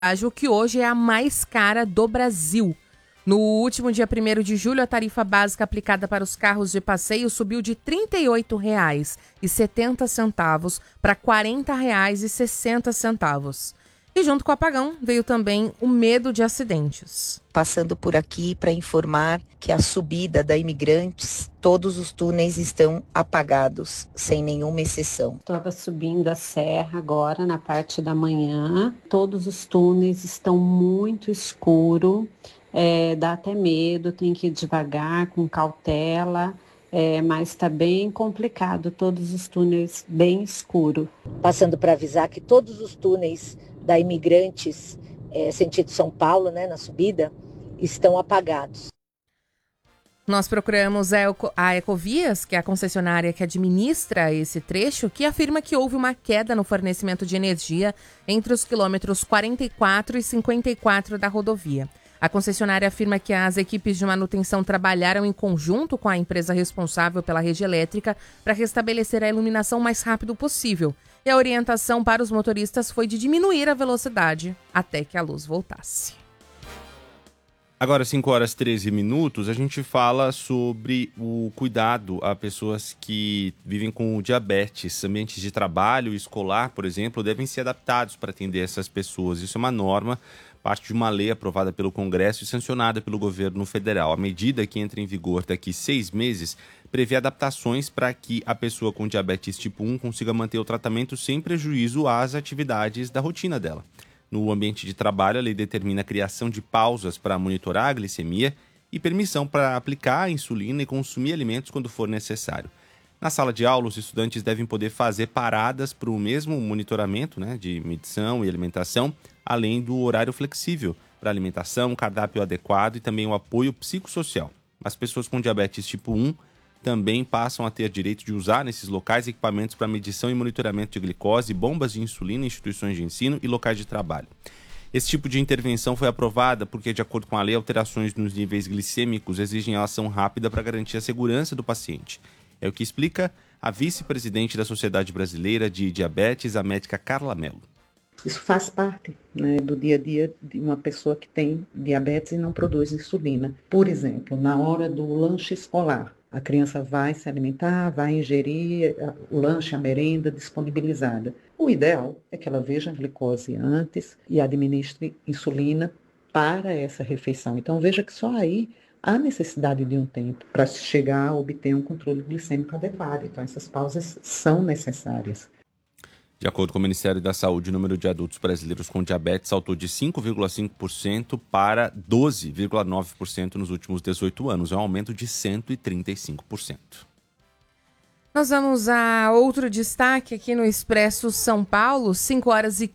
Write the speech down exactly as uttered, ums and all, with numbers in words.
o que hoje é a mais cara do Brasil. No último dia primeiro de julho, a tarifa básica aplicada para os carros de passeio subiu de trinta e oito reais e setenta centavos para quarenta reais e sessenta centavos. E junto com o apagão, veio também o medo de acidentes. Passando por aqui para informar que a subida da Imigrantes, todos os túneis estão apagados, sem nenhuma exceção. Estava subindo a serra agora, na parte da manhã. Todos os túneis estão muito escuros, é, dá até medo, tem que ir devagar, com cautela. É, mas está bem complicado, todos os túneis bem escuros. Passando para avisar que todos os túneis da Imigrantes, é, sentido São Paulo, né, na subida, estão apagados. Nós procuramos a Ecovias, que é a concessionária que administra esse trecho, que afirma que houve uma queda no fornecimento de energia entre os quilômetros quarenta e quatro e cinquenta e quatro da rodovia. A concessionária afirma que as equipes de manutenção trabalharam em conjunto com a empresa responsável pela rede elétrica para restabelecer a iluminação o mais rápido possível. E a orientação para os motoristas foi de diminuir a velocidade até que a luz voltasse. Agora, cinco horas e treze minutos, a gente fala sobre o cuidado a pessoas que vivem com diabetes. Ambientes de trabalho e escolar, por exemplo, devem ser adaptados para atender essas pessoas. Isso é uma norma, parte de uma lei aprovada pelo Congresso e sancionada pelo governo federal. A medida, que entra em vigor daqui seis meses, prevê adaptações para que a pessoa com diabetes tipo um consiga manter o tratamento sem prejuízo às atividades da rotina dela. No ambiente de trabalho, a lei determina a criação de pausas para monitorar a glicemia e permissão para aplicar a insulina e consumir alimentos quando for necessário. Na sala de aula, os estudantes devem poder fazer paradas para o mesmo monitoramento, né, de medição e alimentação, além do horário flexível para alimentação, cardápio adequado e também o apoio psicossocial. As pessoas com diabetes tipo um também passam a ter direito de usar nesses locais equipamentos para medição e monitoramento de glicose, bombas de insulina em instituições de ensino e locais de trabalho. Esse tipo de intervenção foi aprovada porque, de acordo com a lei, alterações nos níveis glicêmicos exigem ação rápida para garantir a segurança do paciente. É o que explica a vice-presidente da Sociedade Brasileira de Diabetes, a médica Carla Mello. Isso faz parte, né, do dia a dia de uma pessoa que tem diabetes e não produz insulina. Por exemplo, na hora do lanche escolar, a criança vai se alimentar, vai ingerir o lanche, a merenda disponibilizada. O ideal é que ela veja a glicose antes e administre insulina para essa refeição. Então veja que só aí há necessidade de um tempo para se chegar a obter um controle glicêmico adequado. Então essas pausas são necessárias. De acordo com o Ministério da Saúde, o número de adultos brasileiros com diabetes saltou de cinco vírgula cinco por cento para doze vírgula nove por cento nos últimos dezoito anos. É um aumento de cento e trinta e cinco por cento. Nós vamos a outro destaque aqui no Expresso São Paulo, cinco horas e